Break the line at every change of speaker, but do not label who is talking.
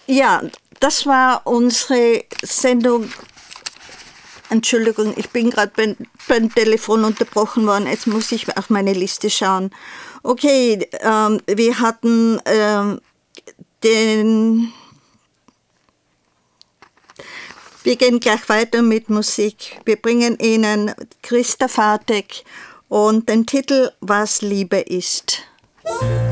Ja, das war unsere Sendung. Entschuldigung, ich bin gerade beim Telefon unterbrochen worden. Jetzt muss ich auf meine Liste schauen. Okay, wir hatten wir gehen gleich weiter mit Musik. Wir bringen Ihnen Christa Fatek und den Titel Was Liebe ist.